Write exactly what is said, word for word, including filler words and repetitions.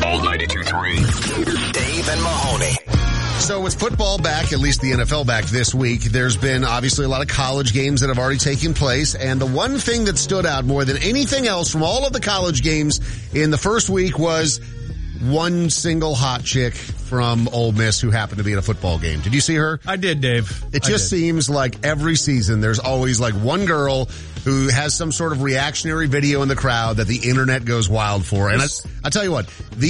Gold ninety-two point three. Dave and Mahoney. So with football back, at least the N F L back this week, there's been obviously a lot of college games that have already taken place. And the one thing that stood out more than anything else from all of the college games in the first week was one single hot chick from Ole Miss who happened to be at a football game. Did you see her? I did, Dave. It just seems like every season there's always like one girl who has some sort of reactionary video in the crowd that the internet goes wild for. And I, I tell you what, the